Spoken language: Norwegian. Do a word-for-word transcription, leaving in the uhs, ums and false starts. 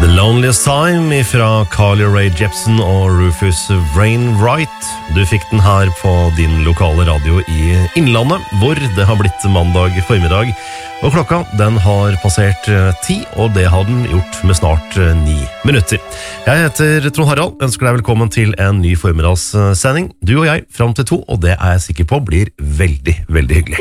The Loneliest Time fra Carly Rae Jepsen og Rufus Wainwright. Du fikk den her på din lokale radio i Innlandet, hvor det har blitt mandag formiddag. Og klokka, den har passert ti, og det har den gjort med snart ni minutter. Jeg heter Trond Harald, ønsker deg velkommen til en ny formiddagssending. Du og jeg, frem til to, og det er jeg sikker på blir veldig, veldig hyggelig.